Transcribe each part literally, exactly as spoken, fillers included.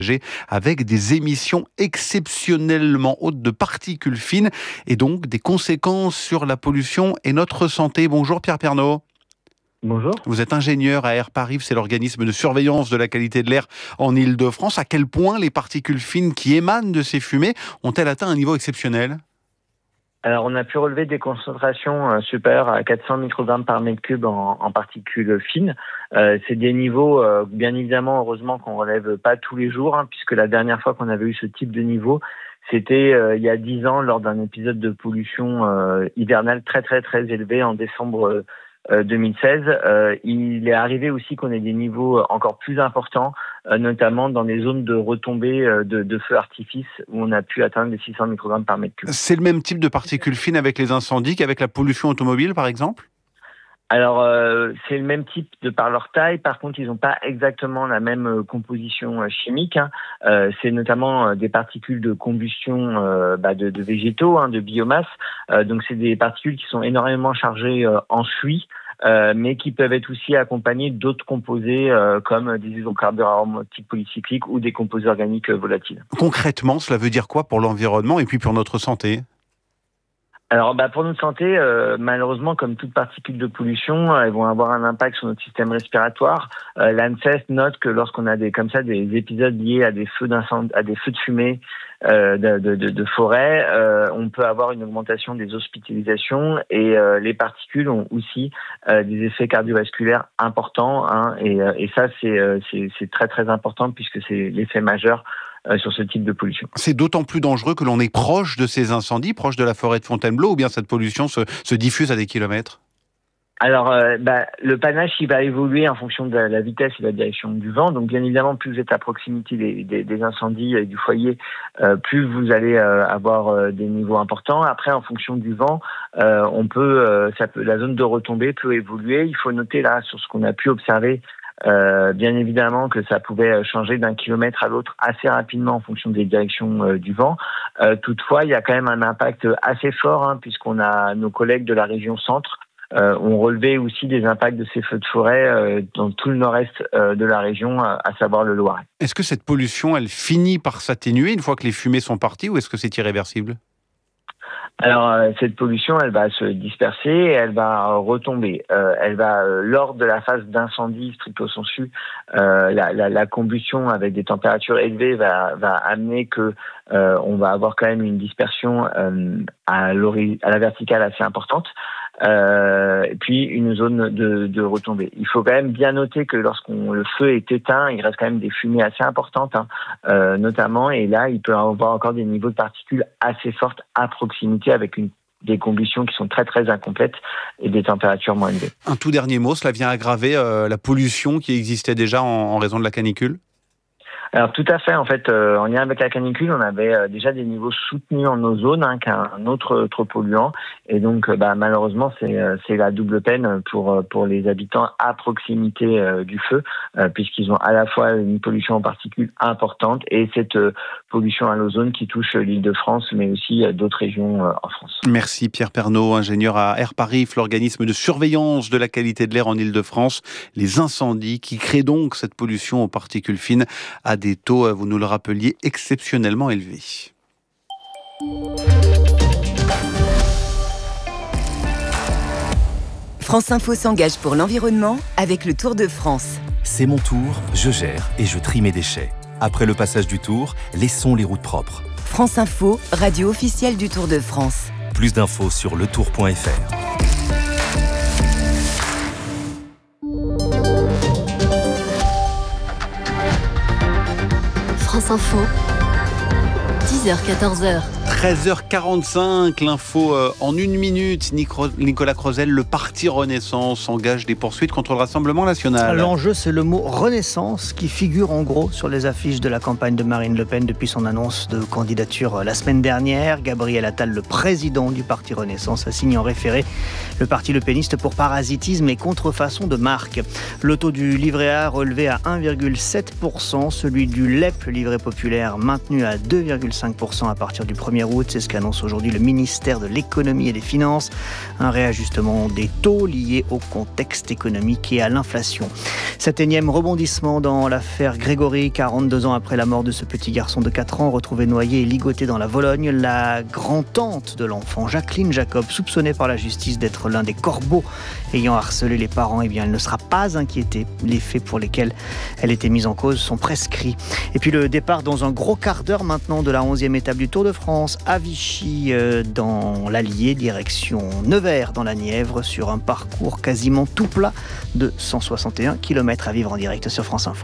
avec des émissions exceptionnellement hautes de particules fines et donc des conséquences sur la pollution et notre santé. Bonjour Pierre Pernaut. Bonjour. Vous êtes ingénieur à AirParif, c'est l'organisme de surveillance de la qualité de l'air en Île-de-France. À quel point les particules fines qui émanent de ces fumées ont-elles atteint un niveau exceptionnel ? Alors, on a pu relever des concentrations euh, supérieures à quatre cents microgrammes par mètre cube en, en particules fines. Euh, c'est des niveaux, euh, bien évidemment, heureusement qu'on relève pas tous les jours, hein, puisque la dernière fois qu'on avait eu ce type de niveau, c'était euh, il y a dix ans lors d'un épisode de pollution euh, hivernale très très très élevé en décembre euh, deux mille seize. Euh, il est arrivé aussi qu'on ait des niveaux encore plus importants, euh, notamment dans les zones de retombées euh, de, de feux artifices où on a pu atteindre les six cents microgrammes par mètre cube. C'est le même type de particules fines avec les incendies qu'avec la pollution automobile, par exemple ? Alors, euh, c'est le même type de par leur taille. Par contre, ils n'ont pas exactement la même euh, composition euh, chimique. Hein. Euh, c'est notamment euh, des particules de combustion euh, bah, de, de végétaux, hein, de biomasse. Euh, donc, c'est des particules qui sont énormément chargées euh, en suie, euh, mais qui peuvent être aussi accompagnées d'autres composés euh, comme des hydrocarbures aromatiques polycycliques ou des composés organiques euh, volatiles. Concrètement, cela veut dire quoi pour l'environnement et puis pour notre santé ? Alors, bah, pour notre santé, euh, malheureusement, comme toute particule de pollution, euh, elles vont avoir un impact sur notre système respiratoire. Euh, L'ANSES note que lorsqu'on a des comme ça des épisodes liés à des feux d'incendie, à des feux de fumée euh, de, de, de, de forêt, euh, on peut avoir une augmentation des hospitalisations et euh, les particules ont aussi euh, des effets cardiovasculaires importants. Hein, et, euh, et ça, c'est, euh, c'est, c'est très très important puisque c'est l'effet majeur Euh, sur ce type de pollution. C'est d'autant plus dangereux que l'on est proche de ces incendies, proche de la forêt de Fontainebleau, ou bien cette pollution se, se diffuse à des kilomètres ? Alors, euh, bah, le panache, il va évoluer en fonction de la, la vitesse et de la direction du vent. Donc, bien évidemment, plus vous êtes à proximité des, des, des incendies et du foyer, euh, plus vous allez euh, avoir euh, des niveaux importants. Après, en fonction du vent, euh, on peut, euh, ça peut, la zone de retombée peut évoluer. Il faut noter là sur ce qu'on a pu observer. Euh, bien évidemment que ça pouvait changer d'un kilomètre à l'autre assez rapidement en fonction des directions euh, du vent. Euh, toutefois, il y a quand même un impact assez fort, hein, puisqu'on a nos collègues de la région centre euh, ont relevé aussi des impacts de ces feux de forêt euh, dans tout le nord-est euh, de la région, euh, à savoir le Loiret. Est-ce que cette pollution, elle finit par s'atténuer une fois que les fumées sont parties, ou est-ce que c'est irréversible ? Alors, euh, cette pollution, elle va se disperser et elle va retomber. Euh, elle va, euh, lors de la phase d'incendie stricto sensu, euh, la, la, la combustion avec des températures élevées va, va amener que euh, on va avoir quand même une dispersion euh, à, à la verticale assez importante. Euh, et puis une zone de, de retombée. Il faut quand même bien noter que lorsqu'on le feu est éteint, il reste quand même des fumées assez importantes, hein, euh, notamment, et là, il peut y avoir encore des niveaux de particules assez fortes à proximité avec une des combustions qui sont très très incomplètes et des températures moins élevées. Un tout dernier mot, cela vient aggraver euh, la pollution qui existait déjà en, en raison de la canicule ? Alors tout à fait, en fait, euh, en lien avec la canicule, on avait euh, déjà des niveaux soutenus en ozone hein, qu'un autre trop polluant, et donc euh, bah, malheureusement c'est euh, c'est la double peine pour pour les habitants à proximité euh, du feu, euh, puisqu'ils ont à la fois une pollution en particules importante et cette euh, pollution à l'ozone qui touche l'Île-de-France, mais aussi euh, d'autres régions euh, en France. Merci Pierre Pernaut, ingénieur à AirParif, l'organisme de surveillance de la qualité de l'air en Île-de-France. Les incendies qui créent donc cette pollution aux particules fines à des taux, vous nous le rappeliez, exceptionnellement élevés. France Info s'engage pour l'environnement avec le Tour de France. C'est mon tour, je gère et je trie mes déchets. Après le passage du Tour, laissons les routes propres. France Info, radio officielle du Tour de France. Plus d'infos sur le tour point f r. France Info, dix heures quatorze heures. treize heures quarante-cinq, l'info euh, en une minute. Nicolas Crozel, le parti Renaissance engage des poursuites contre le Rassemblement national. L'enjeu, c'est le mot Renaissance qui figure en gros sur les affiches de la campagne de Marine Le Pen depuis son annonce de candidature la semaine dernière. Gabriel Attal, le président du parti Renaissance, a signé en référé le parti lepéniste pour parasitisme et contrefaçon de marque. Le taux du livret A relevé à un virgule sept pour cent, celui du L E P, livret populaire, maintenu à deux virgule cinq pour cent à partir du premier premier août. C'est ce qu'annonce aujourd'hui le ministère de l'économie et des finances. Un réajustement des taux lié au contexte économique et à l'inflation. Cet énième rebondissement dans l'affaire Grégory, quarante-deux ans après la mort de ce petit garçon de quatre ans, retrouvé noyé et ligoté dans la Vologne. La grand-tante de l'enfant, Jacqueline Jacob, soupçonnée par la justice d'être l'un des corbeaux ayant harcelé les parents, eh bien, elle ne sera pas inquiétée. Les faits pour lesquels elle était mise en cause sont prescrits. Et puis le départ dans un gros quart d'heure maintenant de la onzième étape du Tour de France à Vichy, euh, dans l'Allier, direction Nevers dans la Nièvre, sur un parcours quasiment tout plat de cent soixante et un kilomètres à vivre en direct sur France Info.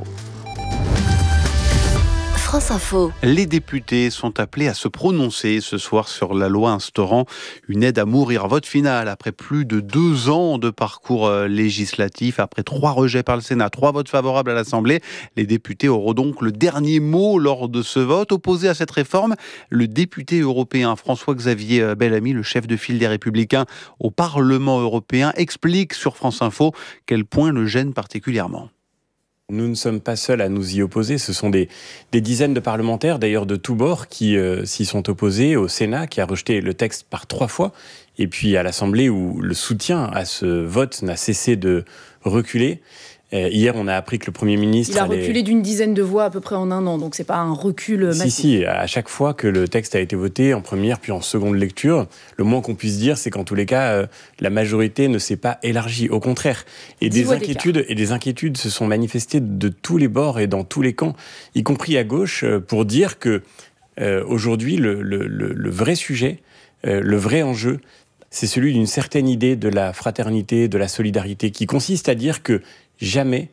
France Info. Les députés sont appelés à se prononcer ce soir sur la loi instaurant une aide à mourir. Vote final après plus de deux ans de parcours législatif, après trois rejets par le Sénat, trois votes favorables à l'Assemblée. Les députés auront donc le dernier mot lors de ce vote. Opposé à cette réforme, le député européen François-Xavier Bellamy, le chef de file des Républicains au Parlement européen, explique sur France Info quel point le gêne particulièrement. Nous ne sommes pas seuls à nous y opposer, ce sont des, des dizaines de parlementaires, d'ailleurs de tous bords, qui euh, s'y sont opposés, au Sénat, qui a rejeté le texte par trois fois, et puis à l'Assemblée, où le soutien à ce vote n'a cessé de reculer. Euh, hier, on a appris que le Premier ministre... Il a allait... reculé d'une dizaine de voix à peu près en un an, donc c'est pas un recul massif. Si, si, à chaque fois que le texte a été voté, en première puis en seconde lecture, le moins qu'on puisse dire, c'est qu'en tous les cas, euh, la majorité ne s'est pas élargie, au contraire. Et des inquiétudes, et des inquiétudes se sont manifestées de tous les bords et dans tous les camps, y compris à gauche, euh, pour dire que euh, aujourd'hui, le, le, le, le vrai sujet, euh, le vrai enjeu, c'est celui d'une certaine idée de la fraternité, de la solidarité, qui consiste à dire que jamais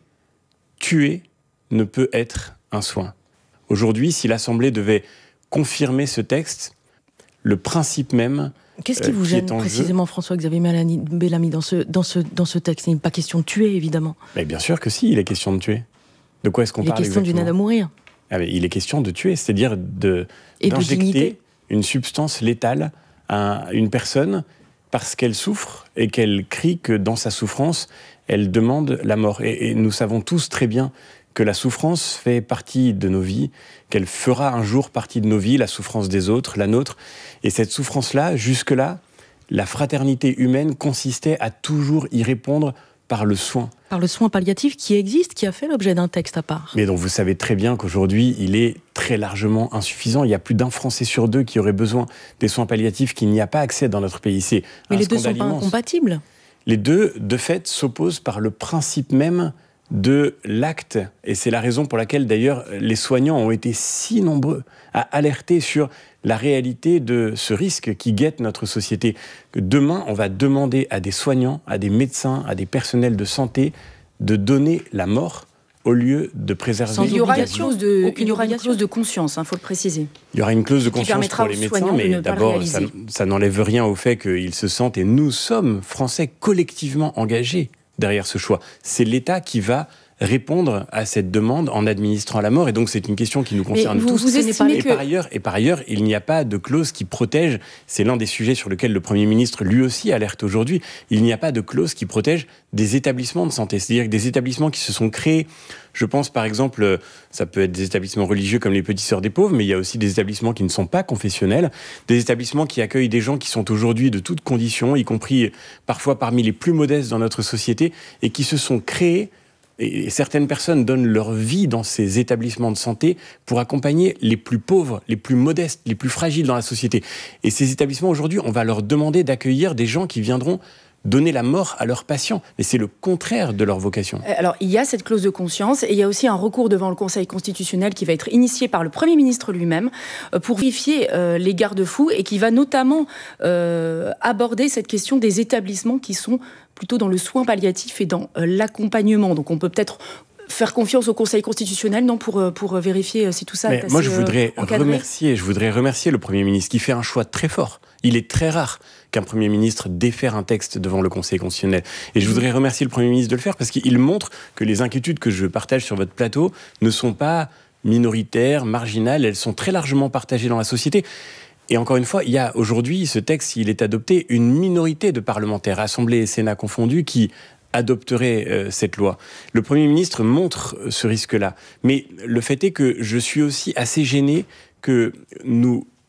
tuer ne peut être un soin. Aujourd'hui, si l'Assemblée devait confirmer ce texte, le principe même... Qu'est-ce qui euh, vous gêne précisément, François-Xavier Bellamy, dans ce, dans, ce, dans ce texte ? Il n'est pas question de tuer, évidemment. Mais bien sûr que si, il est question de tuer. De quoi est-ce qu'on il parle exactement ? Il est question d'une aide à mourir. Ah, mais il est question de tuer, c'est-à-dire de, Et d'injecter de une substance létale à une personne parce qu'elle souffre et qu'elle crie que dans sa souffrance, elle demande la mort. Et, et nous savons tous très bien que la souffrance fait partie de nos vies, qu'elle fera un jour partie de nos vies, la souffrance des autres, la nôtre. Et cette souffrance-là, jusque-là, la fraternité humaine consistait à toujours y répondre par le soin. Par le soin palliatif qui existe, qui a fait l'objet d'un texte à part. Mais dont vous savez très bien qu'aujourd'hui, il est très largement insuffisant. Il y a plus d'un Français sur deux qui aurait besoin des soins palliatifs, qu'il n'y a pas accès dans notre pays. C'est Mais un les deux ne sont pas immense. incompatibles. Les deux, de fait, s'opposent par le principe même de l'acte. Et c'est la raison pour laquelle, d'ailleurs, les soignants ont été si nombreux à alerter sur la réalité de ce risque qui guette notre société. Que demain, on va demander à des soignants, à des médecins, à des personnels de santé de donner la mort au lieu de préserver... Sans il y aura une clause de, il y aura une clause de conscience, il hein, faut le préciser. Il y aura une clause de conscience pour les médecins, mais d'abord, ça, ça n'enlève rien au fait qu'ils se sentent, et nous sommes, Français, collectivement engagés derrière ce choix. C'est l'État qui va répondre à cette demande en administrant la mort, et donc c'est une question qui nous concerne vous, tous. Vous estimez et, que... par ailleurs, et par ailleurs, il n'y a pas de clause qui protège, c'est l'un des sujets sur lesquels le Premier ministre lui aussi alerte aujourd'hui, il n'y a pas de clause qui protège des établissements de santé, c'est-à-dire que des établissements qui se sont créés, je pense par exemple, ça peut être des établissements religieux comme les Petites Sœurs des Pauvres, mais il y a aussi des établissements qui ne sont pas confessionnels, des établissements qui accueillent des gens qui sont aujourd'hui de toutes conditions, y compris parfois parmi les plus modestes dans notre société, et qui se sont créés. Et certaines personnes donnent leur vie dans ces établissements de santé pour accompagner les plus pauvres, les plus modestes, les plus fragiles dans la société. Et ces établissements, aujourd'hui, on va leur demander d'accueillir des gens qui viendront donner la mort à leurs patients. Mais c'est le contraire de leur vocation. Alors, il y a cette clause de conscience et il y a aussi un recours devant le Conseil constitutionnel qui va être initié par le Premier ministre lui-même pour vérifier euh, les garde-fous et qui va notamment euh, aborder cette question des établissements qui sont plutôt dans le soin palliatif et dans euh, l'accompagnement. Donc, on peut peut-être faire confiance au Conseil constitutionnel, non, pour, pour vérifier si tout ça Mais est assez moi, je voudrais encadré. remercier, je voudrais remercier le Premier ministre qui fait un choix très fort. Il est très rare qu'un Premier ministre défère un texte devant le Conseil constitutionnel. Et je voudrais remercier le Premier ministre de le faire parce qu'il montre que les inquiétudes que je partage sur votre plateau ne sont pas minoritaires, marginales, elles sont très largement partagées dans la société. Et encore une fois, il y a aujourd'hui, ce texte, s'il est adopté, une minorité de parlementaires, Assemblée et Sénat confondus, qui adopterait euh, cette loi. Le Premier ministre montre ce risque-là. Mais le fait est que je suis aussi assez gêné que nous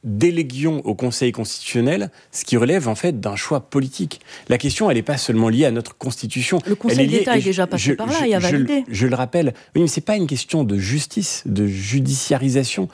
déléguions au Conseil constitutionnel ce qui relève en fait d'un choix politique. La question, elle n'est pas seulement liée à notre Constitution. Le Conseil d'État est déjà passé par là et a validé. Je, je le rappelle, oui, mais c'est pas une question de justice, de judiciarisation.